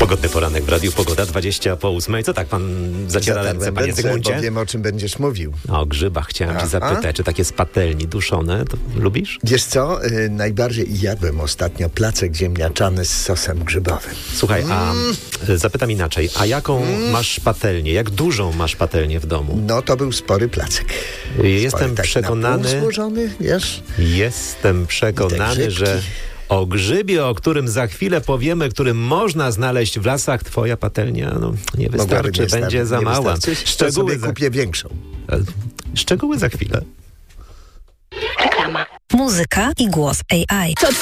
Pogodny poranek w Radiu Pogoda, 20:08. Co tak pan zaciera ręce, panie Zygmuncie? Bo wiem, o czym będziesz mówił. O grzybach chciałem cię zapytać, czy takie z patelni duszone, to lubisz? Wiesz co? Najbardziej jadłem ostatnio placek ziemniaczany z sosem grzybowym. Słuchaj, a zapytam inaczej, a jaką masz patelnię? Jak dużą masz patelnię w domu? No to był spory placek. Jestem spory, przekonany, tak złożony, wiesz? Jestem przekonany, że o grzybie, o którym za chwilę powiemy, którym można znaleźć w lasach, twoja patelnia nie wystarczy, będzie za mała. Szczegóły sobie kupię większą. Szczegóły za chwilę. Reklama. Muzyka i głos AI.